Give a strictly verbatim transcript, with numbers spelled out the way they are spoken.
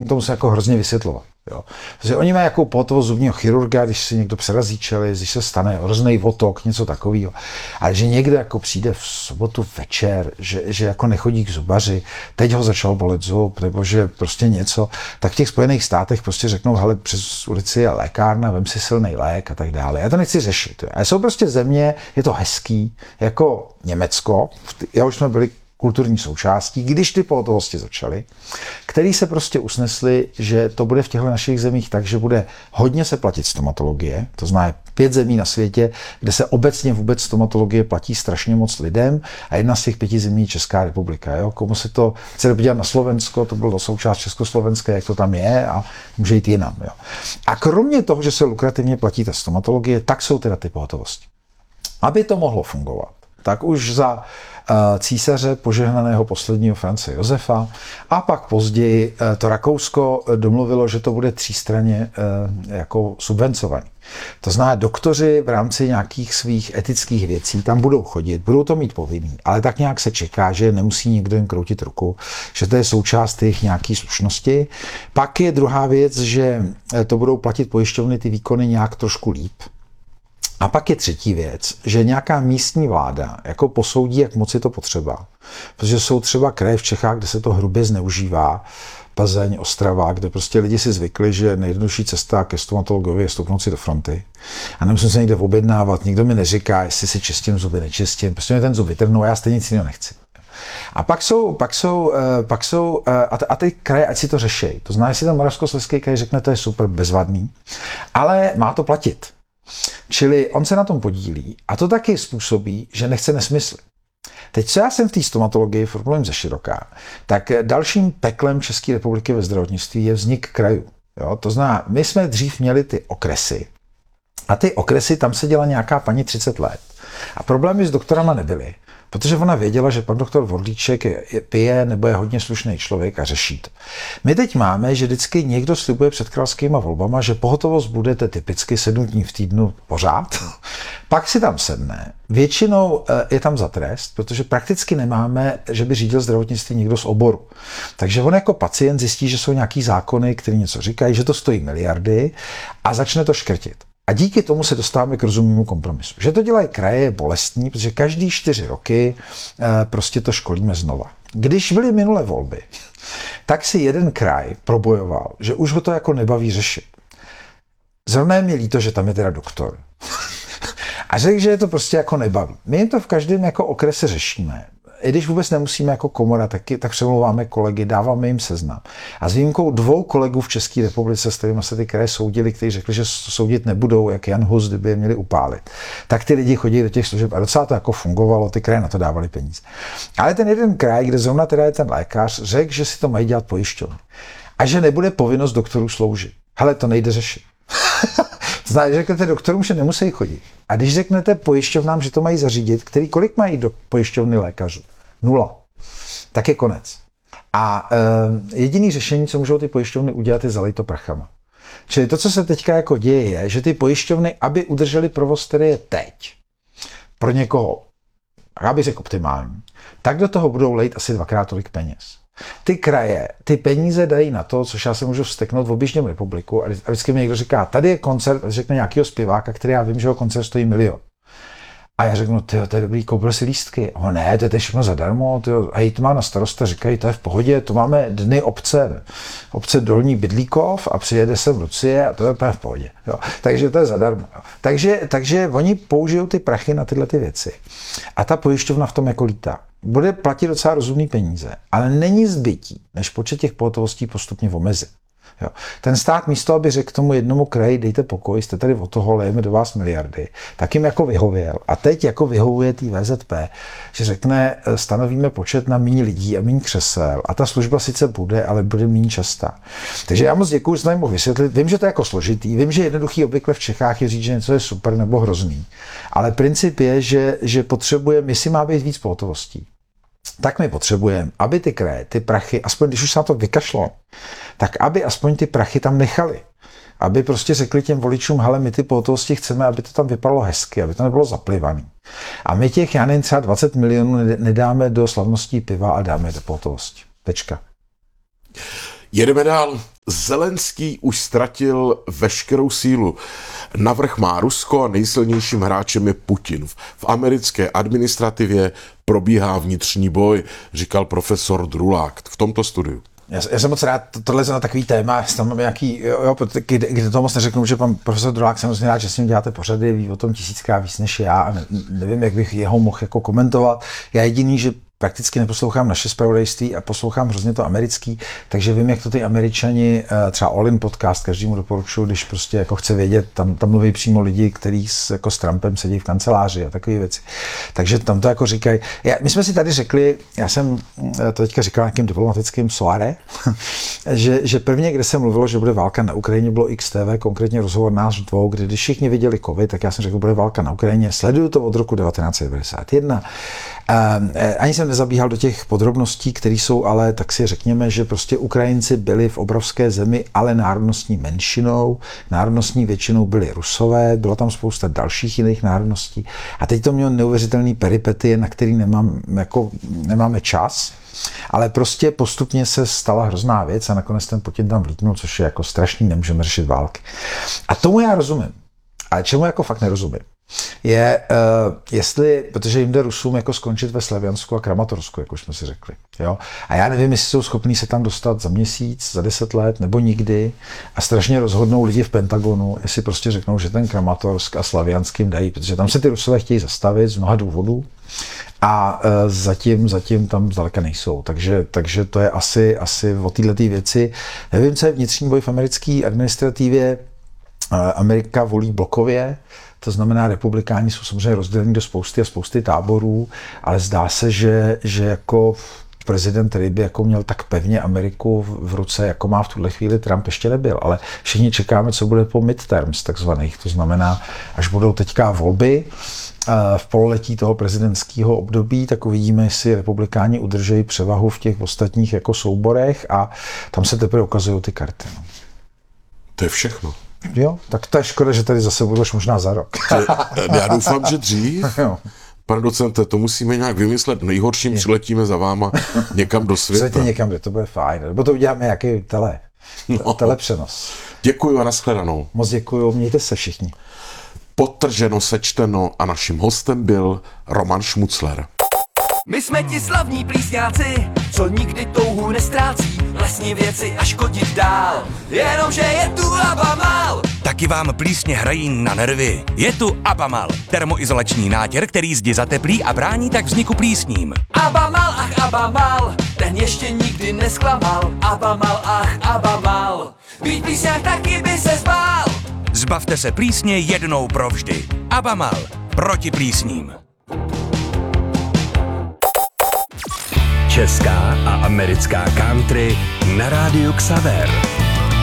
to musím jako hrozně vysvětlovat. Jo. Protože oni mají jako pohotovost zubního chirurga, když si někdo přerazí čelic, když se stane hrozný otok, něco takového. Ale že někdo jako přijde v sobotu večer, že, že jako nechodí k zubaři, teď ho začal bolet zub, nebo že prostě něco, tak v těch Spojených státech prostě řeknou, hele, přes ulici je lékárna, vem si silný lék a tak dále. Já to nechci řešit. Ale jsou prostě země, je to hezký, jako Německo, já už jsme byli kulturní součástí, když ty pohotovosti začaly, který se prostě usnesli, že to bude v těchto našich zemích tak, že bude hodně se platit stomatologie, to znamená pět zemí na světě, kde se obecně vůbec stomatologie platí strašně moc lidem a jedna z těch pěti zemí je Česká republika. Jo? Komu se to chce podívat na Slovensko, to bylo součást Československé, jak to tam je a může jít jinam. Jo? A kromě toho, že se lukrativně platí ta stomatologie, tak jsou teda ty pohotovosti. Aby to mohlo fungovat, tak už za císaře požehnaného posledního France Josefa a pak později to Rakousko domluvilo, že to bude třístranně jako subvencovaný. To znamená, doktoři v rámci nějakých svých etických věcí tam budou chodit, budou to mít povinný, ale tak nějak se čeká, že nemusí někdo jim kroutit ruku, že to je součást jejich nějaký slušnosti. Pak je druhá věc, že to budou platit pojišťovny ty výkony nějak trošku líp. A pak je třetí věc, že nějaká místní vláda jako posoudí, jak moc je to potřeba. Protože jsou třeba kraje v Čechách, kde se to hrubě zneužívá, Plzeň, Ostrava, kde prostě lidi si zvykli, že nejjednodušší cesta ke stomatologovi je stoupnout si do fronty. A nemusím se někde objednávat, nikdo mi neříká, jestli si čistím zuby, nečistím, prostě mě ten zub vytrhnou a já stejně nic jiného nechci. A pak jsou, pak jsou, pak jsou a ty kraje, ať si to řešejí. To znamená, jestli ten Moravskoslezský kraj řekne, to je super bezvadný, ale má to platit. Čili on se na tom podílí a to taky způsobí, že nechce nesmysly. Teď, co já jsem v té stomatologii formulujím ze široká, tak dalším peklem České republiky ve zdravotnictví je vznik krajů. Jo? To znamená, my jsme dřív měli ty okresy a ty okresy, tam seděla nějaká paní třicet let a problémy s doktorama nebyly. Protože ona věděla, že pan doktor Vorlíček je, je, pije nebo je hodně slušný člověk a řeší to. My teď máme, že vždycky někdo slibuje před králskýma volbama, že pohotovost budete typicky sedm dní v týdnu pořád. Pak si tam sedne. Většinou je tam za trest, protože prakticky nemáme, že by řídil zdravotnictví někdo z oboru. Takže on jako pacient zjistí, že jsou nějaký zákony, které něco říkají, že to stojí miliardy a začne to škrtit. A díky tomu se dostáváme k rozumnému kompromisu. Že to dělají kraje je bolestní, protože každý čtyři roky prostě to školíme znova. Když byly minulé volby, tak si jeden kraj probojoval, že už ho to jako nebaví řešit. Zrovna je mi líto, že tam je teda doktor. A řekl, že je to prostě jako nebaví. My jim to v každém jako okrese řešíme. I když vůbec nemusíme jako komora, tak, tak přemlouváme kolegy, dáváme jim seznam. A s výjimkou dvou kolegů v České republice, s kterými se ty kraje soudili, kteří řekli, že soudit nebudou, jak Jan Hus, kdyby je měli upálit, tak ty lidi chodí do těch služeb a docela to jako fungovalo, ty kraje na to dávali peníze. Ale ten jeden kraj, kde zrovna teda je ten lékař, řekl, že si to mají dělat pojišťovny. A že nebude povinnost doktorů sloužit. Hele, to nejde řešit. Znamená, že řeknete doktorům, že nemusí chodit. A když řeknete pojišťovnám, že to mají zařídit, který kolik mají do pojišťovny lékařů? Nula. Tak je konec. A e, jediný řešení, co můžou ty pojišťovny udělat, je zalít to prachama. Čili to, co se teďka jako děje, je, že ty pojišťovny, aby udrželi provoz, který je teď, pro někoho, já bych řekl optimální, tak do toho budou lejt asi dvakrát tolik peněz. Ty kraje, ty peníze dají na to, což já se můžu vzteknout v objížděm republiku a vždycky mi někdo říká, tady je koncert, řekne nějakého zpěváka, který já vím, že ho koncert stojí milion. A já řeknu, tyjo, to je dobrý, koupil si lístky. O ne, to je všechno zadarmo, tyjo. A hejtman na starosta říkají, to je v pohodě, to máme dny obce, obce Dolní Bydlíkov a přijede sem Lucie a to je úplně v pohodě. Jo. Takže to je zadarmo. Jo. Takže, takže oni použijou ty prachy na tyhle ty věci. A ta pojišťovna v tom jako lítá. Bude platit docela rozumný peníze, ale není zbytí, než počet těch pohotovostí postupně omezit. Jo. Ten stát místo, aby řekl tomu jednomu kraji, dejte pokoj, jste tady od toho, lejeme do vás miliardy, tak jim jako vyhověl. A teď jako vyhovuje tý V Z P, že řekne, stanovíme počet na méně lidí a méně křesel a ta služba sice bude, ale bude méně častá. Takže já moc děkuji, že jsem mohl vysvětlit. Vím, že to je jako složitý, vím, že jednoduchý obvykle v Čechách je říct, že něco je super nebo hrozný. Ale princip je, že, že potřebujeme, jestli má být víc pohotovostí, tak my potřebujeme, aby ty kraje, ty prachy, aspoň když už se na to vykašlo, tak aby aspoň ty prachy tam nechali. Aby prostě řekli těm voličům, hele, my ty pohotovosti chceme, aby to tam vypadalo hezky, aby to nebylo zaplivaný. A my těch, já nevím, třeba dvacet milionů nedáme do slavností piva a dáme do pohotovosti. Tečka. Jedeme dál. Zelenský už ztratil veškerou sílu. Navrch má Rusko a nejsilnějším hráčem je Putin. V americké administrativě probíhá vnitřní boj, říkal profesor Drulák v tomto studiu. Já, já jsem moc rád, to, tohle je na takový téma, tam mám nějaký, jo, jo, kde, kde to moc neřeknu, že pan profesor Drulák jsem moc rád, že s ním děláte pořady, ví o tom tisíckrát víc než já a ne, nevím, jak bych jeho mohl jako komentovat. Já jediný, že prakticky neposlouchám naše zpravodajství a poslouchám hrozně to americký, takže vím, jak to ty Američani, třeba All In podcast, každému doporučuji, když prostě jako chce vědět, tam, tam mluví přímo lidi, kteří s, jako s Trumpem sedí v kanceláři a takové věci. Takže tam to jako říkají. Já, my jsme si tady řekli, já jsem to teďka říkal nějakým diplomatickým soare, že, že prvně, kde se mluvilo, že bude válka na Ukrajině, bylo X T V, konkrétně rozhovor nás dvou, kdy když všichni viděli covid, tak já jsem řekl, bude válka na Ukrajině. Sleduju to od roku devatenáct set devadesát jedna. Um, ani jsem nezabíhal do těch podrobností, které jsou, ale tak si řekněme, že prostě Ukrajinci byli v obrovské zemi, ale národnostní menšinou, národnostní většinou byli Rusové, bylo tam spousta dalších jiných národností a teď to mělo neuvěřitelný peripetie, na který nemám, jako, nemáme čas, ale prostě postupně se stala hrozná věc a nakonec ten Putin tam vlítnul, což je jako strašný, nemůžeme řešit války. A tomu já rozumím, ale čemu jako fakt nerozumím, je, uh, jestli, protože jim jde Rusům jako skončit ve Slaviansku a Kramatorsku, jak už jsme si řekli. Jo? A já nevím, jestli jsou schopní se tam dostat za měsíc, za deset let, nebo nikdy a strašně rozhodnou lidi v Pentagonu, jestli prostě řeknou, že ten Kramatorsk a Slaviansk jim dají, protože tam se ty Rusové chtějí zastavit z mnoha důvodů a uh, zatím, zatím tam zdaleka nejsou. Takže, takže to je asi, asi o této věci. Nevím, co je vnitřní boj v americké administrativě. Uh, Amerika volí blokově, to znamená, republikáni jsou samozřejmě rozděleni do spousty a spousty táborů, ale zdá se, že, že jako prezident, který by jako měl tak pevně Ameriku v ruce, jako má v tuhle chvíli Trump, ještě nebyl. Ale všichni čekáme, co bude po midterms takzvaných. To znamená, až budou teďka volby v pololetí toho prezidentského období, tak uvidíme, jestli republikáni udržejí převahu v těch ostatních jako souborech a tam se teprve ukazují ty karty. No. To je všechno. Jo, tak to je škoda, že tady zase budeš možná za rok. Já doufám, že dřív. Pane docente, to musíme nějak vymyslet. Nejhorším přiletíme za váma někam do světa. Přiletí někam, kde to bude fajn. Nebo to uděláme nějaký tele, no. telepřenos. Děkuju a nashledanou. Moc děkuju, mějte se všichni. Podtrženo, sečteno a naším hostem byl Roman Šmucler. My jsme ti slavní plísňáci, co nikdy touhu nestrácí, lesní věci a škodit dál, jenomže je tu Abamal. Taky vám plísně hrají na nervy. Je tu Abamal, termoizolační nátěr, který zdi zateplí a brání tak vzniku plísním. Abamal, ach Abamal, ten ještě nikdy nesklamal. Abamal, ach Abamal, být plísňák taky by se zbál. Zbavte se plísně jednou provždy. Abamal, proti plísním. Česká a americká country na rádiu Xaver.